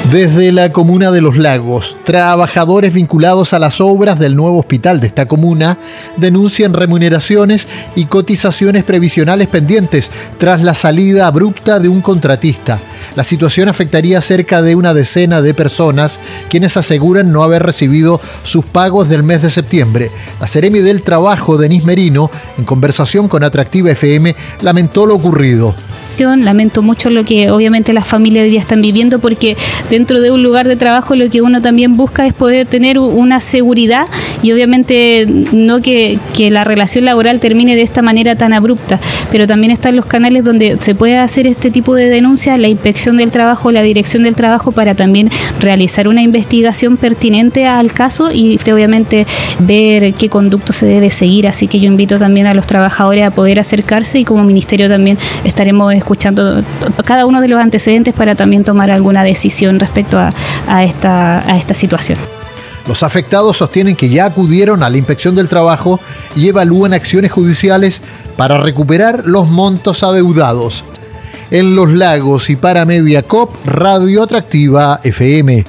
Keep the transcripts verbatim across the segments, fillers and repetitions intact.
Desde la comuna de Los Lagos, trabajadores vinculados a las obras del nuevo hospital de esta comuna denuncian remuneraciones y cotizaciones previsionales pendientes tras la salida abrupta de un contratista. La situación afectaría a cerca de una decena de personas, quienes aseguran no haber recibido sus pagos del mes de septiembre. La Seremi del Trabajo, Denise Merino, en conversación con Atractiva F M, lamentó lo ocurrido. Lamento mucho lo que obviamente las familias hoy día están viviendo, porque dentro de un lugar de trabajo lo que uno también busca es poder tener una seguridad y obviamente no que, que la relación laboral termine de esta manera tan abrupta, pero también están los canales donde se puede hacer este tipo de denuncias, la inspección del trabajo, la dirección del trabajo, para también realizar una investigación pertinente al caso y obviamente ver qué conducto se debe seguir. Así que yo invito también a los trabajadores a poder acercarse, y como ministerio también estaremos escuchando cada uno de los antecedentes para también tomar alguna decisión respecto a, a, esta, a esta situación. Los afectados sostienen que ya acudieron a la inspección del trabajo y evalúan acciones judiciales para recuperar los montos adeudados. En Los Lagos y para Mediacop, Radio Atractiva F M.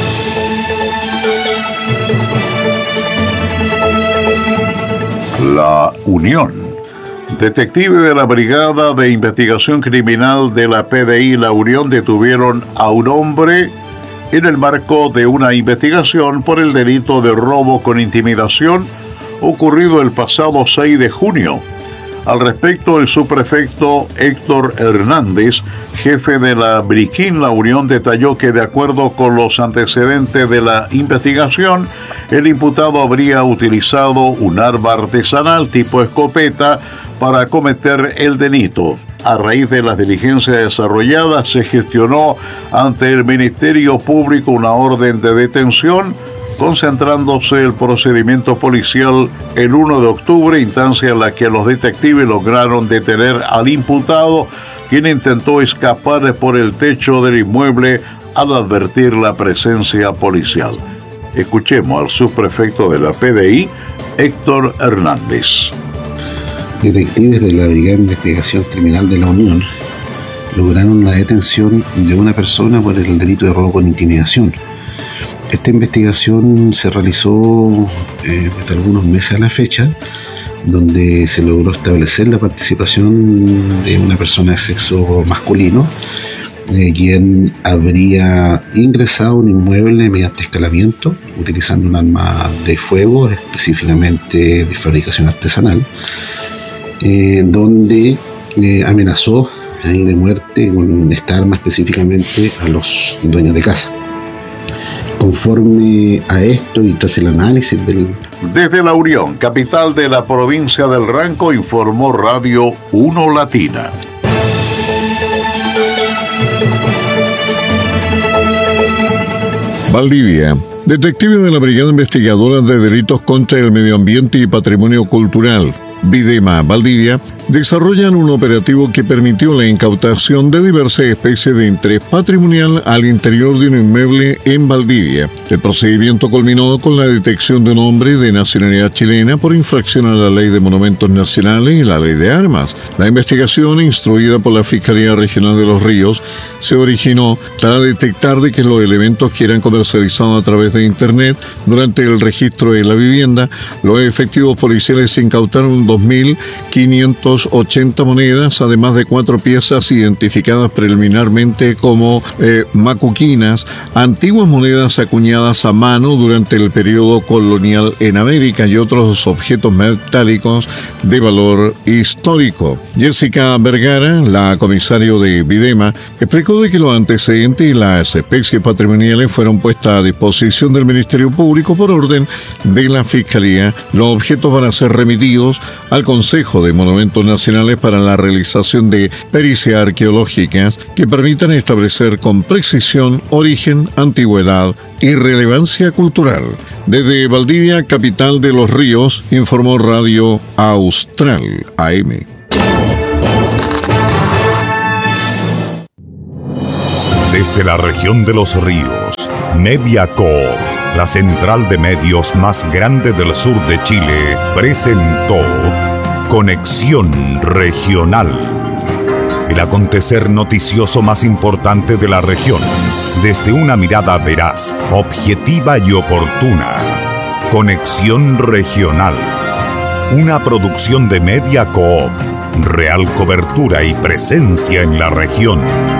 La Unión. Detectives de la Brigada de Investigación Criminal de la P D I La Unión detuvieron a un hombre en el marco de una investigación por el delito de robo con intimidación ocurrido el pasado seis de junio. Al respecto, el subprefecto Héctor Hernández, jefe de la Briquín La Unión, detalló que de acuerdo con los antecedentes de la investigación, el imputado habría utilizado un arma artesanal tipo escopeta para cometer el delito. A raíz de las diligencias desarrolladas, se gestionó ante el Ministerio Público una orden de detención, concentrándose el procedimiento policial el primero de octubre, instancia en la que los detectives lograron detener al imputado, quien intentó escapar por el techo del inmueble al advertir la presencia policial. Escuchemos al subprefecto de la P D I, Héctor Hernández. Detectives de la Brigada de Investigación Criminal de la Unión lograron la detención de una persona por el delito de robo con intimidación. Esta investigación se realizó eh, desde algunos meses a la fecha, donde se logró establecer la participación de una persona de sexo masculino, eh, quien habría ingresado a un inmueble mediante escalamiento, utilizando un arma de fuego, específicamente de fabricación artesanal, eh, donde eh, amenazó eh, de muerte con esta arma específicamente a los dueños de casa. Conforme a esto y tras el análisis del... Desde La Unión, capital de la provincia del Ranco, informó Radio uno Latina. Valdivia. Detectives de la Brigada Investigadora de Delitos contra el Medio Ambiente y Patrimonio Cultural, Videma, Valdivia, desarrollan un operativo que permitió la incautación de diversas especies de interés patrimonial al interior de un inmueble en Valdivia. El procedimiento culminó con la detección de un hombre de nacionalidad chilena por infracción a la Ley de Monumentos Nacionales y la Ley de Armas. La investigación, instruida por la Fiscalía Regional de Los Ríos, se originó para detectar de que los elementos que eran comercializados a través de Internet durante el registro de la vivienda, los efectivos policiales incautaron dos mil quinientas ochenta monedas, además de cuatro piezas identificadas preliminarmente como eh, macuquinas, antiguas monedas acuñadas a mano durante el periodo colonial en América, y otros objetos metálicos de valor histórico. Jessica Vergara, la comisario de Videma, explicó de que los antecedentes y las especies patrimoniales fueron puestas a disposición del Ministerio Público por orden de la Fiscalía. Los objetos van a ser remitidos al Consejo de Monumentos Nacionales para la realización de pericias arqueológicas que permitan establecer con precisión origen, antigüedad y relevancia cultural. Desde Valdivia, capital de Los Ríos, informó Radio Austral A M. Desde la región de Los Ríos, Mediacop, la central de medios más grande del sur de Chile, presentó Conexión Regional. el acontecer noticioso más importante de la región, desde una mirada veraz, objetiva y oportuna. Conexión Regional. Una producción de Media Coop. Real cobertura y presencia en la región.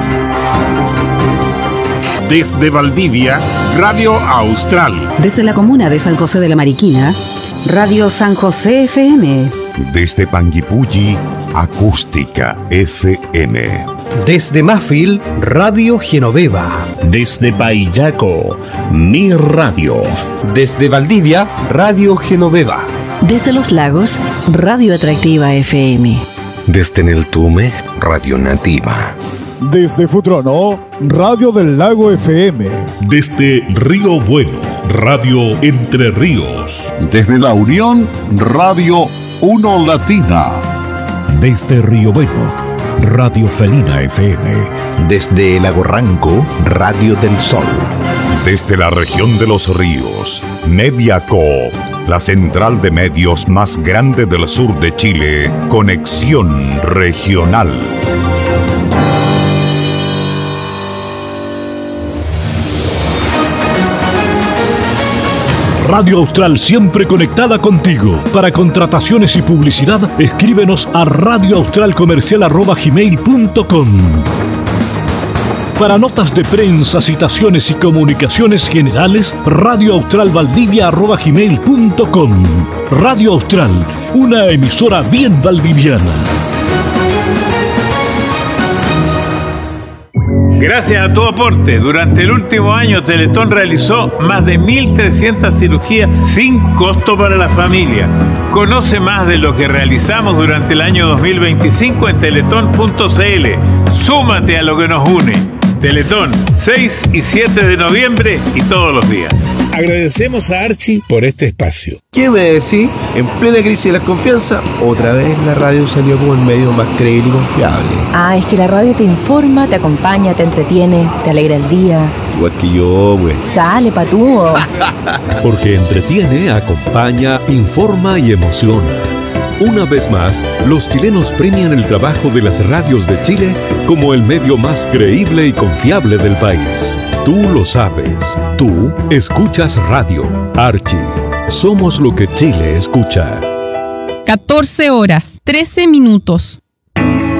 Desde Valdivia, Radio Austral. Desde la comuna de San José de la Mariquina, Radio San José F M. Desde Panguipulli, Acústica F M. Desde Mafil, Radio Genoveva. Desde Paillaco, Mi Radio. Desde Valdivia, Radio Genoveva. Desde Los Lagos, Radio Atractiva F M. Desde Neltume, Radio Nativa. Desde Futrono, Radio del Lago F M. Desde Río Bueno, Radio Entre Ríos. Desde La Unión, Radio Uno Latina. Desde Río Bueno, Radio Felina F M. Desde Lago Ranco, Radio del Sol. Desde la región de los ríos, Media Coop, la central de medios más grande del sur de Chile, Conexión Regional. Radio Austral siempre conectada contigo. Para contrataciones y publicidad, escríbenos a radioaustralcomercial arroba gmail punto com. Para notas de prensa, citaciones y comunicaciones generales, radioaustralvaldivia arroba gmail punto com. Radio Austral, una emisora bien valdiviana. Gracias a tu aporte, durante el último año Teletón realizó más de mil trescientas cirugías sin costo para la familia. Conoce más de lo que realizamos durante el año dos mil veinticinco en teletón punto c l. Súmate a lo que nos une. Teletón, seis y siete de noviembre y todos los días. Agradecemos a Archie por este espacio. ¿Qué me decís? En plena crisis de la confianza, otra vez la radio salió como el medio más creíble y confiable. Ah, es que la radio te informa, te acompaña, te entretiene, te alegra el día. Igual que yo, güey. Sale, patúo. Porque entretiene, acompaña, informa y emociona. Una vez más, los chilenos premian el trabajo de las radios de Chile como el medio más creíble y confiable del país. Tú lo sabes. Tú escuchas radio. Archie. Somos lo que Chile escucha. catorce horas, trece minutos.